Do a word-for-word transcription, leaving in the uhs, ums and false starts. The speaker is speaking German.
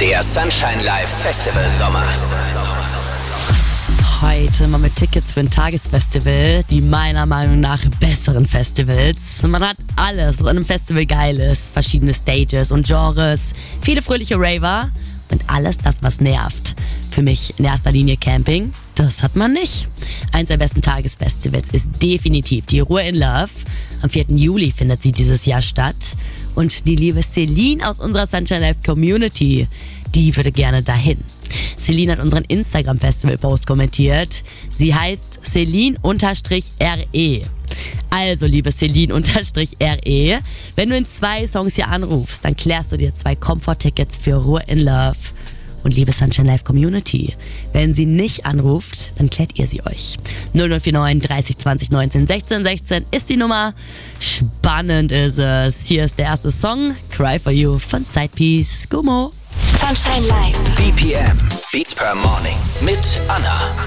Der Sunshine Live Festival Sommer. Heute mal mit Tickets für ein Tagesfestival, die meiner Meinung nach besseren Festivals. Man hat alles, was an einem Festival geil ist. Verschiedene Stages und Genres, viele fröhliche Raver und alles das, was nervt. Für mich in erster Linie Camping. Das hat man nicht. Eins der besten Tagesfestivals ist definitiv die Ruhr in Love. Am vierten Juli findet sie dieses Jahr statt. Und die liebe Celine aus unserer Sunshine Live Community, die würde gerne dahin. Celine hat unseren Instagram-Festival-Post kommentiert. Sie heißt Celine-R E. Also, liebe Celine-R E, wenn du in zwei Songs hier anrufst, dann klärst du dir zwei Comfort-Tickets für Ruhr in Love. Und liebe Sunshine Live Community, wenn sie nicht anruft, dann klärt ihr sie euch. null null vier neun dreißig zwanzig neunzehn sechzehn sechzehn ist die Nummer. Spannend ist es. Hier ist der erste Song, Cry For You von Sidepiece. Gummo. Sunshine Live. B P M, Beats per Morning mit Anna.